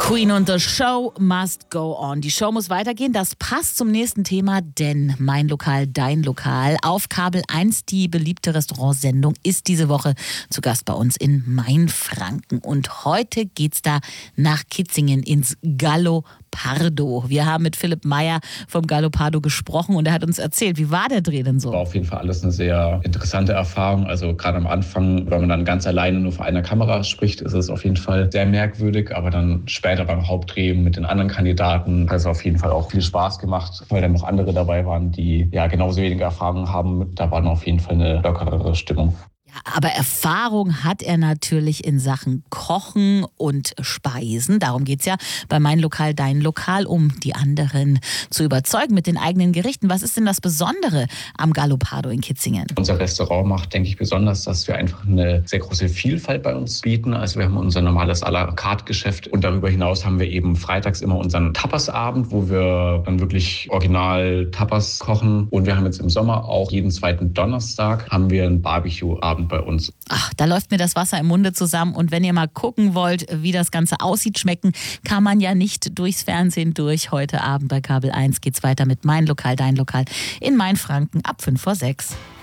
Queen und the Show must go on. Die Show muss weitergehen. Das passt zum nächsten Thema, denn Mein Lokal, dein Lokal auf Kabel 1, die beliebte Restaurantsendung, ist diese Woche zu Gast bei uns in Mainfranken. Und heute geht's da nach Kitzingen ins Gallo Pardo. Wir haben mit Philipp Meyer vom Gallo Pardo gesprochen und er hat uns erzählt, wie war der Dreh denn so? War auf jeden Fall alles eine sehr interessante Erfahrung. Also gerade am Anfang, wenn man dann ganz alleine nur vor einer Kamera spricht, ist es auf jeden Fall sehr merkwürdig. Aber dann später beim Hauptdreh mit den anderen Kandidaten hat es auf jeden Fall auch viel Spaß gemacht, weil dann noch andere dabei waren, die ja genauso wenig Erfahrung haben. Da war dann auf jeden Fall eine lockerere Stimmung. Aber Erfahrung hat er natürlich in Sachen Kochen und Speisen. Darum geht's ja bei Mein Lokal, dein Lokal, um die anderen zu überzeugen mit den eigenen Gerichten. Was ist denn das Besondere am Gallo Pardo in Kitzingen? Unser Restaurant macht, denke ich, besonders, dass wir einfach eine sehr große Vielfalt bei uns bieten. Also wir haben unser normales à la carte Geschäft und darüber hinaus haben wir eben freitags immer unseren Tapas-Abend, wo wir dann wirklich original Tapas kochen. Und wir haben jetzt im Sommer auch jeden zweiten Donnerstag haben wir einen Barbecue-Abend bei uns. Ach, da läuft mir das Wasser im Munde zusammen. Und wenn ihr mal gucken wollt, wie das Ganze aussieht, schmecken, kann man ja nicht durchs Fernsehen durch. Heute Abend bei Kabel 1 geht's weiter mit Mein Lokal, dein Lokal in Mainfranken ab 5 vor 6.